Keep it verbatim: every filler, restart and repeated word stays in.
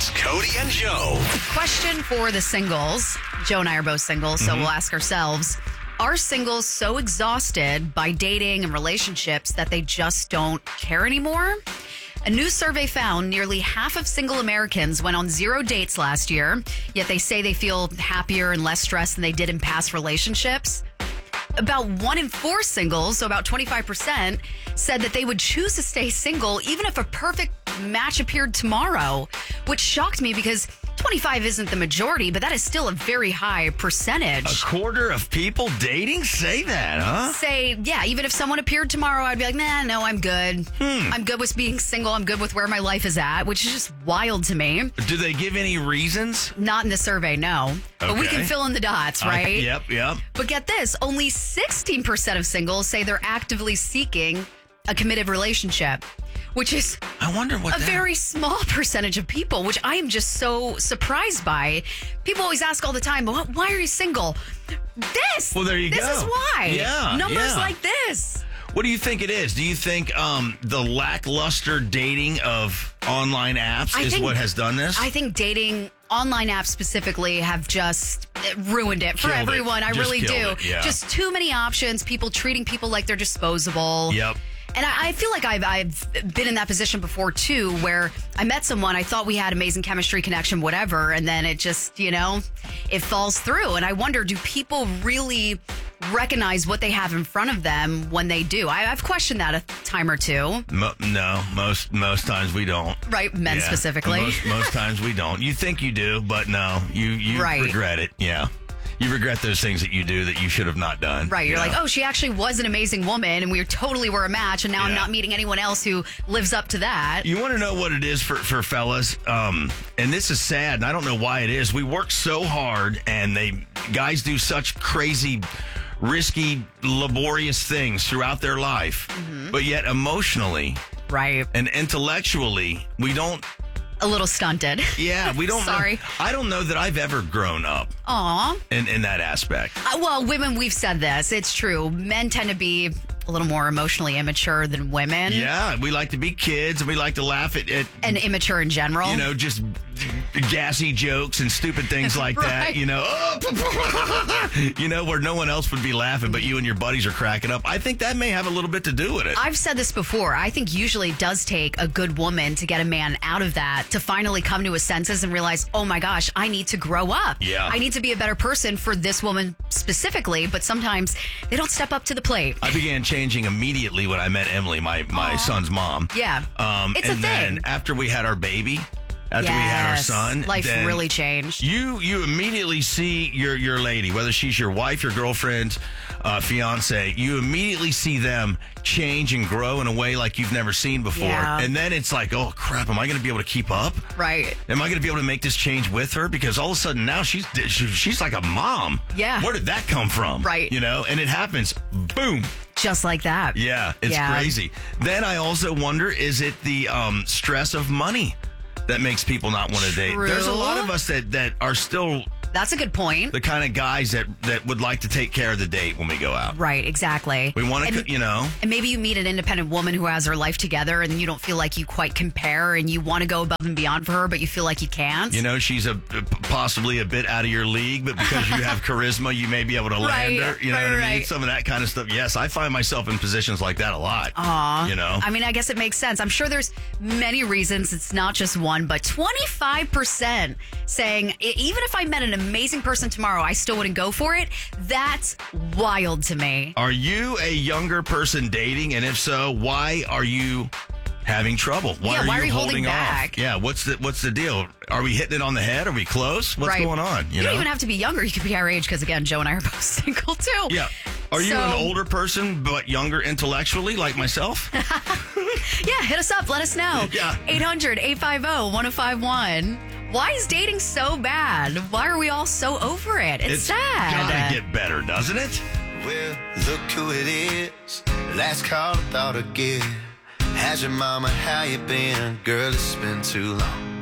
It's Cody and Joe. Question for the singles. Joe and I are both single, so mm-hmm. we'll ask ourselves, are singles so exhausted by dating and relationships that they just don't care anymore? A new survey found nearly half of single Americans went on zero dates last year, yet they say they feel happier and less stressed than they did in past relationships. About one in four singles, so about twenty-five percent, said that they would choose to stay single even if a perfect match appeared tomorrow, which shocked me because twenty-five isn't the majority, but that is still a very high percentage. A quarter of people dating say that, huh? Say, yeah, even if someone appeared tomorrow, I'd be like, nah, no, I'm good. Hmm. I'm good with being single. I'm good with where my life is at, which is just wild to me. Do they give any reasons? Not in the survey, no. Okay. But we can fill in the dots, right? Uh, yep, yep. But get this, only sixteen percent of singles say they're actively seeking a committed relationship, which is I wonder what a that... very small percentage of people, which I am just so surprised by. People always ask all the time, well, why are you single? This! Well, there you this go. This is why. Yeah, Numbers yeah. like this. What do you think it is? Do you think um, the lackluster dating of online apps I is think, what has done this? I think dating online apps specifically have just ruined it for Killed everyone. it. I Just really do. it, yeah. Just too many options, people treating people like they're disposable. Yep. And I, I feel like I've, I've been in that position before, too, where I met someone, I thought we had amazing chemistry, connection, whatever, and then it just, you know, it falls through. And I wonder, do people really recognize what they have in front of them when they do? I, I've questioned that a time or two. Mo- no, most most times we don't. Right, men Yeah. specifically. Most, most times we don't. You think you do, but no, you, you Right. regret it. Yeah. You regret those things that you do that you should have not done. Right. You're you know? like, oh, she actually was an amazing woman and we totally were a match. And now I'm Yeah. not meeting anyone else who lives up to that. You want to know what it is for, for fellas? Um, and this is sad, and I don't know why it is. We work so hard, and they guys do such crazy, risky, laborious things throughout their life. Mm-hmm. But yet emotionally Right. and intellectually, we don't... A little stunted. Yeah, we don't Sorry. know. I don't know that I've ever grown up Aw. in, in that aspect. Uh, well, women, we've said this. It's true. Men tend to be a little more emotionally immature than women. Yeah, we like to be kids, and we like to laugh at, at And immature in general. you know, just gassy jokes and stupid things like that, Right. you know, you know, where no one else would be laughing, but you and your buddies are cracking up. I think that may have a little bit to do with it. I've said this before. I think usually it does take a good woman to get a man out of that, to finally come to his senses and realize, oh my gosh, I need to grow up. Yeah. I need to be a better person for this woman specifically, but sometimes they don't step up to the plate. I began changing immediately when I met Emily, my, my son's mom. Yeah. Um, It's a and then thing. after we had our baby, after we had our Yes. son, Life then really changed. You you immediately see your your lady, whether she's your wife, your girlfriend, uh, fiance. You immediately see them change and grow in a way like you've never seen before, Yeah. and then it's like, oh crap, am I going to be able to keep up? Right. Am I going to be able to make this change with her? Because all of a sudden now she's she's like a mom. Yeah. Where did that come from? Right. You know, and it happens. Boom. Just like that. Yeah, it's Yeah. crazy. Then I also wonder, is it the um, stress of money that makes people not want to date? True. There's a lot of us that, that are still That's a good point. the kind of guys that, that would like to take care of the date when we go out. Right, exactly. We want And- to, you know. And maybe you meet an independent woman who has her life together and you don't feel like you quite compare and you want to go above and beyond for her, but you feel like you can't. You know, she's a possibly a bit out of your league, but because you have charisma, you may be able to Right, land her. You know right, what I mean? right. Some of that kind of stuff. Yes, I find myself in positions like that a lot. Aw. You know? I mean, I guess it makes sense. I'm sure there's many reasons. It's not just one, but twenty-five percent saying, "E- even if I met an amazing person tomorrow, I still wouldn't go for it. That's wild to me. Are you a younger person dating? And if so, why are you having trouble? Why, Yeah, are, why you are you holding holding back? off? Yeah, what's the what's the deal? Are we hitting it on the head? Are we close? What's Right. going on? You, You, know? don't even have to be younger. You could be our age because, again, Joe and I are both single, too. yeah. Are you So- an older person but younger intellectually, like myself? Yeah, hit us up. Let us know. Yeah. eight hundred, eight five zero, one oh five one. Why is dating so bad? Why are we all so over it? It's, It's sad. gotta get better, doesn't it? Well, look who it is. Last call, I thought again. How's your mama? How you been? Girl, it's been too long.